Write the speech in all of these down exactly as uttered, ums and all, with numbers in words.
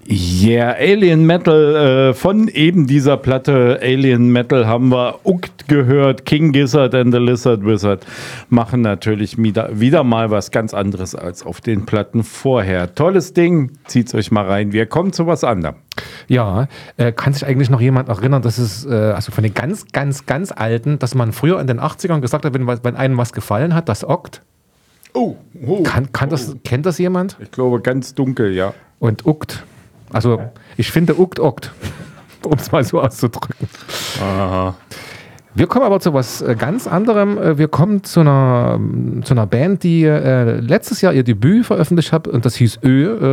Yeah, Alien Metal, äh, von eben dieser Platte Alien Metal haben wir Ukt gehört. King Gizzard and the Lizard Wizard machen natürlich wieder, wieder mal was ganz anderes als auf den Platten vorher. Tolles Ding, zieht's euch mal rein. Wir kommen zu was anderem. Ja, äh, kann sich eigentlich noch jemand erinnern, dass es, äh, also von den ganz, ganz, ganz Alten, dass man früher in den achtzigern gesagt hat, wenn, wenn einem was gefallen hat, das Okt? Oh, oh, kann, kann oh. Das, kennt das jemand? Ich glaube, ganz dunkel, ja. Und Ukt. Also, ich finde Ukt Okt, um es mal so auszudrücken. Aha. Wir kommen aber zu was ganz anderem. Wir kommen zu einer, zu einer Band, die äh, letztes Jahr ihr Debüt veröffentlicht hat und das hieß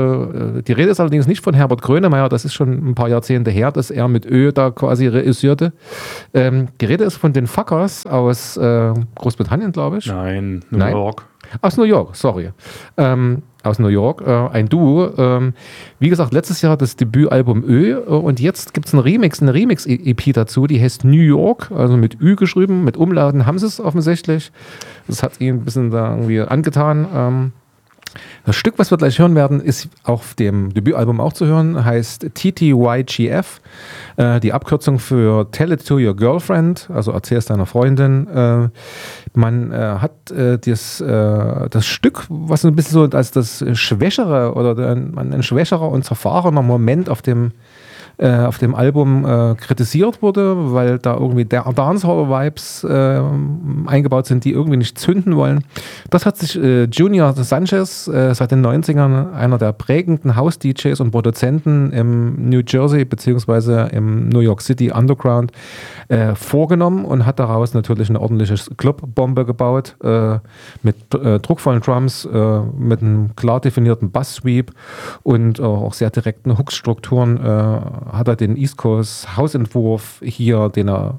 Ö. Äh, die Rede ist allerdings nicht von Herbert Grönemeyer, das ist schon ein paar Jahrzehnte her, dass er mit Ö da quasi reüssierte. Ähm, die Rede ist von den Fuckers aus äh, Großbritannien, glaube ich. Nein, New Nein? York. Aus New York, sorry. Ähm, aus New York, äh, ein Duo. Ähm, wie gesagt, letztes Jahr das Debütalbum Ö äh, und jetzt gibt es einen Remix, eine Remix-E P dazu, die heißt New York, also mit Ü geschrieben, mit Umlauten haben sie es offensichtlich. Das hat ihn ein bisschen da irgendwie angetan. Ähm, Das Stück, was wir gleich hören werden, ist auf dem Debütalbum auch zu hören, heißt T T Y G F, äh, die Abkürzung für Tell It To Your Girlfriend, also erzähl es deiner Freundin. Äh, man äh, hat äh, das, äh, das Stück, was ein bisschen so als das schwächere oder ein, ein schwächerer und zerfahrener Moment auf dem äh, auf dem Album äh, kritisiert wurde, weil da irgendwie Dancehall-Vibes äh, eingebaut sind, die irgendwie nicht zünden wollen. Das hat sich äh, Junior Sanchez äh, seit den neunzigern, einer der prägenden House-D Js und Produzenten im New Jersey bzw. im New York City Underground äh, vorgenommen und hat daraus natürlich eine ordentliche Clubbombe gebaut, äh, mit äh, druckvollen Drums, äh, mit einem klar definierten Bass-Sweep und äh, auch sehr direkten Hook-Strukturen. Äh, hat er den East Coast Hausentwurf hier, den er,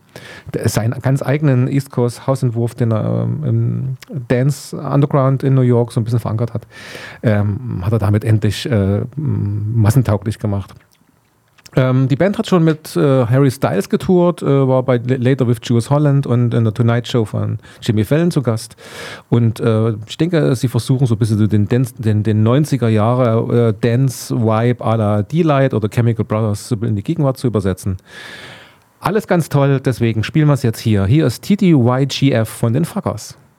äh, seinen ganz eigenen East Coast Hausentwurf, den er ähm, im Dance Underground in New York so ein bisschen verankert hat, ähm, hat er damit endlich äh, massentauglich gemacht. Ähm, die Band hat schon mit äh, Harry Styles getourt, äh, war bei Later with Jules Holland und in der Tonight Show von Jimmy Fallon zu Gast. Und äh, ich denke, sie versuchen so ein bisschen so den, Dance, den, den neunziger Jahre äh, Dance-Vibe à la D-Light oder Chemical Brothers in die Gegenwart zu übersetzen. Alles ganz toll, deswegen spielen wir es jetzt hier. Hier ist T T Y G F von den Fuckers.